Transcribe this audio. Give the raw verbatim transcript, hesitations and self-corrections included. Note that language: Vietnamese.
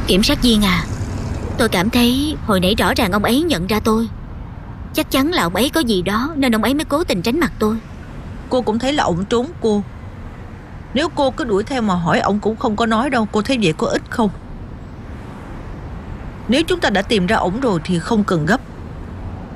Kiểm sát viên à, tôi cảm thấy hồi nãy rõ ràng ông ấy nhận ra tôi. Chắc chắn là ông ấy có gì đó nên ông ấy mới cố tình tránh mặt tôi. Cô cũng thấy là ông trốn cô. Nếu cô cứ đuổi theo mà hỏi, ông cũng không có nói đâu. Cô thấy vậy có ích không? Nếu chúng ta đã tìm ra ổng rồi thì không cần gấp.